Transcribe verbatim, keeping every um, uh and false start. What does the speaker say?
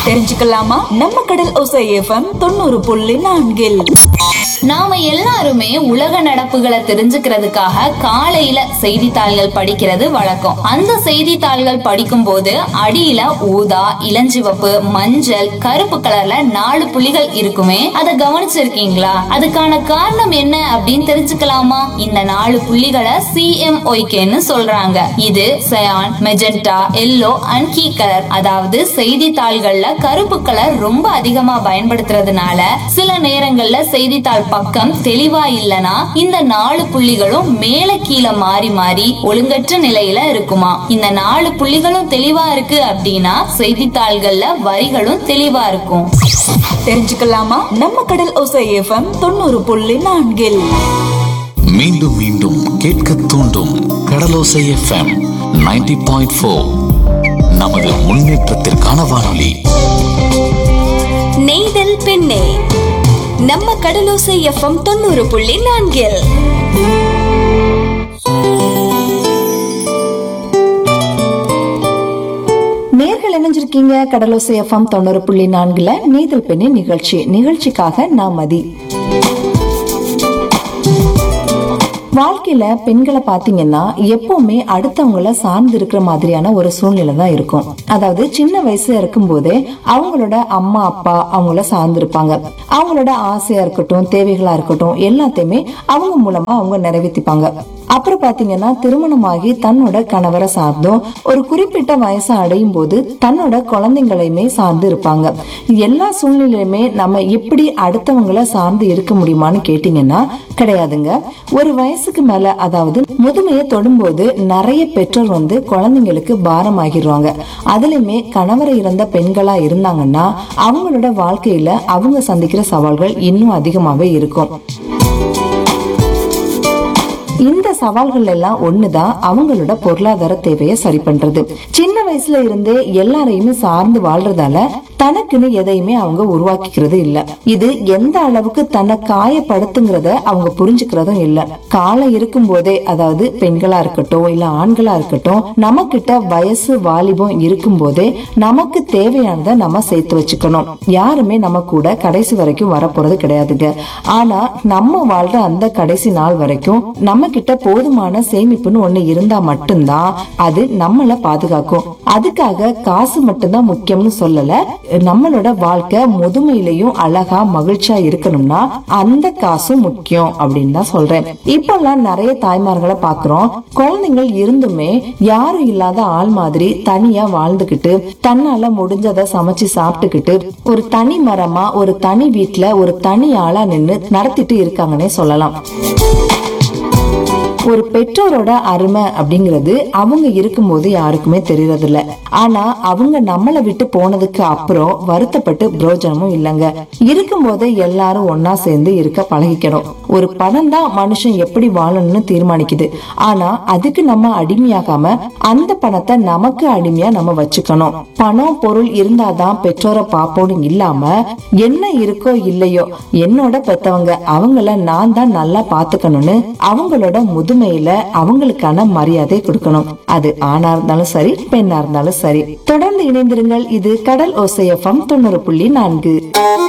தெரிஞ்சுக்கலாமா? நம்ம கடல் ஓசை எஃப்எம் தொண்ணூறு புள்ளி நான்கில் நாம எல்லாருமே உலக நடப்புகளை தெரிஞ்சுக்கிறதுக்காக காலையில செய்தித்தாள்கள் படிக்கிறது வழக்கம். அந்த செய்தித்தாள்கள் படிக்கும் போது அடியில ஊதா, இளஞ்சிவப்பு, மஞ்சள், கருப்பு கலர்ல நாலு புள்ளிகள் இருக்குமே, அதை கவனிச்சிருக்கீங்களா? அதுக்கான காரணம் என்ன அப்படின்னு தெரிஞ்சுக்கலாமா? இந்த நாலு புள்ளிகளை சி எம் ஒய் கேன்னு சொல்றாங்க. இது cyan, magenta, yellow and key colour. அதாவது செய்தித்தாள்கள்ல கருப்பு கலர் ரொம்ப அதிகமா பயன்படுத்துறதுனால சில நேரங்கள்ல செய்தித்தாள் பக்கம் தெளிவா இல்லனா இந்த நாலு புள்ளிகளும் மேல கீழே மாறி மாறி ஒழுங்கற்ற நிலையில இருக்குமா. இந்த நாலு புள்ளிகளும் தெளிவா இருக்கு அப்படின்னா செய்தித்தாள்கள்ல வரிகளும் தெளிவா இருக்கும். தெரிஞ்சுக்கலாமா? நம்ம கடல் ஓசை எஃப்எம் தொண்ணூறு புள்ளி நான்கில் மீண்டும் மீண்டும் கேட்க தூண்டும் கடலோசை எஃப்எம் நைன்டி பாயிண்ட் ஃபோர். நமது முன்னேற்றத்திற்கான வானொலி. நெய்தல் பெண்ணே, நம்ம கடலோசை எஃப்எம் தொண்ணூறு புள்ளி நான்கில். நேர்கள் இணைஞ்சிருக்கீங்க கடலோசை எஃப்எம் தொண்ணூறு புள்ளி நான்குல நெய்தல் பெண்ணே நிகழ்ச்சி. நிகழ்ச்சிக்காக நான் மதி. வாழ்க்கையில பெண்களை பாத்தீங்கன்னா எப்பவுமே அடுத்தவங்கள சார்ந்து இருக்கிற மாதிரியான ஒரு சூழ்நிலை தான் இருக்கும். அதாவது சின்ன வயசுல இருக்கும் போதே அவங்களோட அம்மா அப்பா அவங்கள சார்ந்து இருப்பாங்க. அவங்களோட ஆசையா இருக்கட்டும், தேவைகளா இருக்கட்டும், எல்லாத்தையுமே அவங்க மூலமா அவங்க நிறைவேற்றிப்பாங்க. அப்புறம் பாத்தீங்கன்னா திருமணமாகி தன்னோட கணவரை சார்ந்தும் ஒரு குறிப்பிட்ட வயசை அடையும் போது தன்னோட குழந்தைங்களையுமே சார்ந்து இருப்பாங்க. எல்லா சூழ்நிலையுமே நம்ம இப்படி அடுத்தவங்களை சார்ந்து இருக்க முடியுமான்னு கேட்டீங்கன்னா கிடையாதுங்க. ஒரு வயசுக்கு மேல, அதாவது முதுமையை தொடும்போது நிறைய பெற்றோர் வந்து குழந்தைங்களுக்கு பாரம் ஆகிடுவாங்க. அதுலயுமே கணவரை இறந்த பெண்களா இருந்தாங்கன்னா அவங்களோட வாழ்க்கையில அவங்க சந்திக்கிற சவால்கள் இன்னும் அதிகமாவே இருக்கும். இந்த சவால்கள் எல்லாம் ஒண்ணுதான் அவங்களோட பொருளாதார தேவையை சரி பண்றது. சின்ன வயசுல இருந்தே எல்லாரையுமே சார்ந்து வாழ்றதால தனக்குன்னு எதையுமே அவங்க உருவாக்கிக்கிறது இல்ல. இது எந்த அளவுக்கு தன்னை காயப்படுத்துங்கிறத அவங்க புரிஞ்சுக்கிறதும் இல்ல. காலம் இருக்கும் போதே, அதாவது பெண்களா இருக்கட்டும் இல்ல ஆண்களா இருக்கட்டும், நம்ம கிட்ட வயசு வாலிபம் இருக்கும் போதே நமக்கு தேவையானதை நம்ம சேர்த்து வச்சுக்கணும். யாருமே நம்ம கூட கடைசி வரைக்கும் வரப்போறது கிடையாதுங்க. ஆனா நம்ம வாழ்ற அந்த கடைசி நாள் வரைக்கும் நம்ம கிட்ட போதுமான சேமிப்புன்னு ஒண்ணு இருந்தா மட்டும்தான் அது நம்மள பாதுகாக்கும். அதுக்காக காசு மட்டும்தான் முக்கியம்னு சொல்லல. நம்மளோட வாழ்க்கை முதுமையிலையும் அழகா மகிழ்ச்சியா இருக்கணும்னா அந்த காசும் முக்கியம் அப்படின்னு தான் சொல்றேன். இப்பெல்லாம் நிறைய தாய்மார்களை பாக்குறோம், குழந்தைகள் இருந்துமே யாரும் இல்லாத ஆள் மாதிரி தனியா வாழ்ந்துகிட்டு தன்னால முடிஞ்சதை சமைச்சு சாப்பிட்டுக்கிட்டு ஒரு தனி மரமா ஒரு தனி வீட்டுல ஒரு தனி ஆளா நின்னு நடத்திட்டு இருக்காங்கன்னே சொல்லலாம். ஒரு பெற்றோரோட அருமை அப்படிங்கிறது அவங்க இருக்கும்போது யாருக்குமே தெரியறது இல்ல. ஆனா அவங்க நம்மளை விட்டு போனதுக்கு அப்புறம் வருத்தப்பட்டு பிரயோஜனமும் இல்லைங்க. இருக்கும் போது எல்லாரும் ஒன்னா சேர்ந்து இருக்க பழகிக்கணும். ஒரு பணம் தான் மனுஷன் எப்படி வாழணும்னு தீர்மானிக்குது. ஆனா அதுக்கு நம்ம அடிமையாகாம அந்த பணத்தை நமக்கு அடிமையா நம்ம வச்சுக்கணும். பணம் பொருள் இருந்தாதான் பெற்றோரை பாப்போன்னு இல்லாம என்ன இருக்கோ இல்லையோ என்னோட பெத்தவங்க அவங்கள நான் தான் நல்லா பாத்துக்கணும்னு அவங்களோட முது மேல அவங்களுக்கான மரியாதை கொடுக்கணும். அது ஆணா இருந்தாலும் சரி, பெண்ணா இருந்தாலும் சரி. தொடர்ந்து இணைந்திருங்கள். இது கடல் ஓசை எஃப்எம் தொண்ணூறு புள்ளி நான்கு.